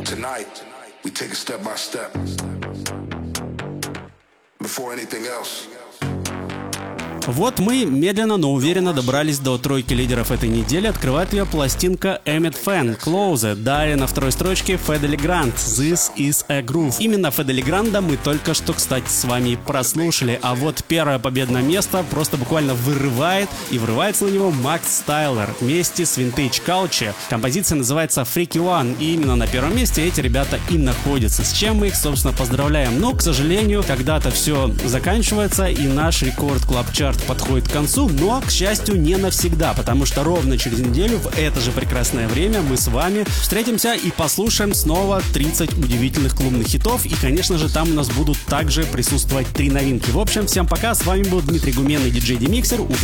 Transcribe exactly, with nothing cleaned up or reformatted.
tonight we take it step by step. Before anything else. Вот мы медленно, но уверенно добрались до тройки лидеров этой недели. Открывает ее пластинка Эммет Фэн, Closer. Далее на второй строчке Федели Грант, This Is A Groove. Именно Федели Гранда мы только что, кстати, с вами прослушали. А вот первое победное место просто буквально вырывает, и врывается на него Макс Тайлер вместе с Vintage Culture. Композиция называется Freaky One, и именно на первом месте эти ребята и находятся. С чем мы их, собственно, поздравляем. Но, к сожалению, когда-то все заканчивается, и наш рекорд Клаб Чарт подходит к концу, но, к счастью, не навсегда, потому что ровно через неделю в это же прекрасное время мы с вами встретимся и послушаем снова тридцать удивительных клубных хитов, и, конечно же, там у нас будут также присутствовать три новинки. В общем, всем пока, с вами был Дмитрий Гуменный, диджей Демиксер.